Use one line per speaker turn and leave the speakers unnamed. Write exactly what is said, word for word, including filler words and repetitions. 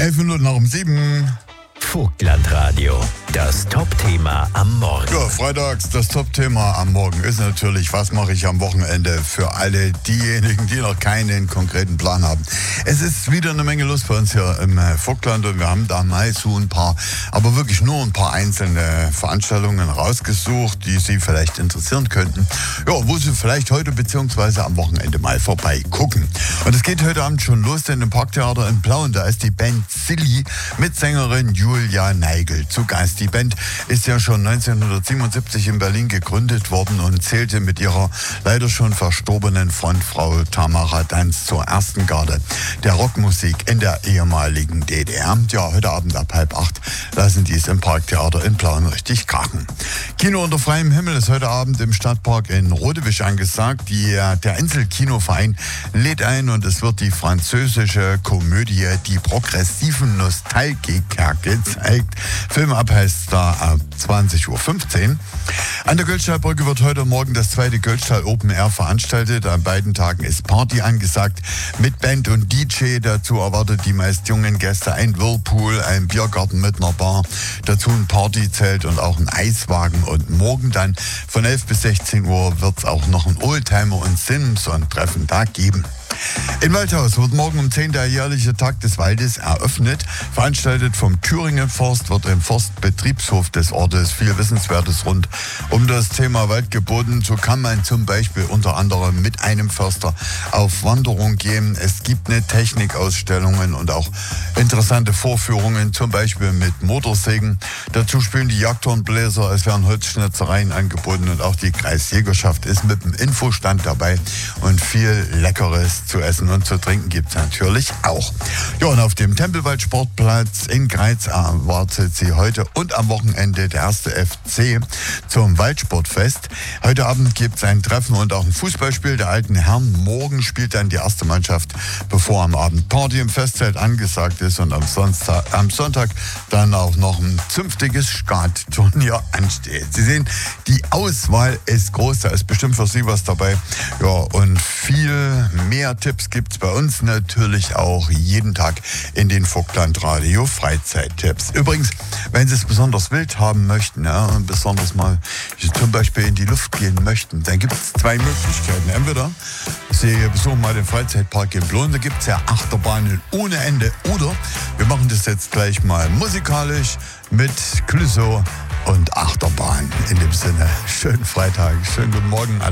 Elf Minuten nach um sieben.
Vogtlandradio, das Top-Thema am Morgen.
Ja, freitags, das Top-Thema am Morgen ist natürlich, was mache ich am Wochenende für alle diejenigen, die noch keinen konkreten Plan haben. Es ist wieder eine Menge los bei uns hier im Vogtland und wir haben da mal so ein paar, aber wirklich nur ein paar einzelne Veranstaltungen rausgesucht, die Sie vielleicht interessieren könnten. Ja, wo Sie vielleicht heute bzw. am Wochenende mal vorbeigucken. Und es geht heute Abend schon los, denn im Parktheater in Plauen, da ist die Band Silly mit Sängerin Julia Neigel zu Gast. Die Band ist ja schon neunzehnhundertsiebenundsiebzig in Berlin gegründet worden und zählte mit ihrer leider schon verstorbenen Frontfrau Tamara Danz zur ersten Garde der Rockmusik in der ehemaligen D D R. Ja, heute Abend ab halb acht lassen die es im Parktheater in Plauen richtig krachen. Kino unter freiem Himmel ist heute Abend im Stadtpark in Rodewisch angesagt. Die, der Inselkinoverein lädt ein und es wird die französische Komödie Die progressiven Nostalgiker gezeigt. Film ab heißt da ab zwanzig Uhr fünfzehn. An der Göldstallbrücke wird heute Morgen das zweite Göldstall Open Air veranstaltet. An beiden Tagen ist Party angesagt mit Band und D J. Dazu erwartet die meist jungen Gäste ein Whirlpool, ein Biergarten mit einer Bar, dazu ein Partyzelt und auch ein Eiswagen. Und morgen dann von elf bis sechzehn Uhr wird es auch noch ein Oldtimer und Simpson-Treffen da geben. In Waldhaus wird morgen um zehn der jährliche Tag des Waldes eröffnet. Veranstaltet vom Thüringen Forst wird im Forstbetriebshof des Ortes viel Wissenswertes rund um das Thema Wald geboten. So kann man zum Beispiel unter anderem mit einem Förster auf Wanderung gehen. Es gibt eine Technikausstellungen und auch interessante Vorführungen, zum Beispiel mit Motorsägen. Dazu spielen die Jagdhornbläser, es werden Holzschnitzereien angeboten und auch die Kreisjägerschaft ist mit dem Infostand dabei und viel Leckeres zu essen und zu trinken gibt es natürlich auch. Ja, und auf dem Tempelwald-Sportplatz in Greiz erwartet Sie heute und am Wochenende der erste F C zum Waldsportfest. Heute Abend gibt es ein Treffen und auch ein Fußballspiel der alten Herren. Morgen spielt dann die erste Mannschaft, bevor am Abend Party im Festzelt angesagt ist und am Sonntag, am Sonntag dann auch noch ein zünftiges Skatturnier ansteht. Sie sehen, die Auswahl ist groß, da ist bestimmt für Sie was dabei. Ja, und viel mehr Tipps gibt es bei uns natürlich auch jeden Tag in den Vogtlandradio Freizeittipps. Übrigens, wenn Sie es besonders wild haben möchten, ja, und besonders mal zum Beispiel in die Luft gehen möchten, dann gibt es zwei Möglichkeiten. Entweder Sie besuchen mal den Freizeitpark in Plauen, da gibt es ja Achterbahnen ohne Ende. Oder wir machen das jetzt gleich mal musikalisch mit Clouseau und Achterbahn. In dem Sinne, schönen Freitag, schönen guten Morgen alle.